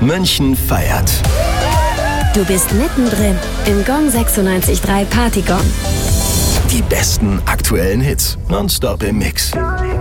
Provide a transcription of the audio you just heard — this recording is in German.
München feiert. Du bist mittendrin im Gong 96.3 Partygong. Die besten aktuellen Hits nonstop im Mix.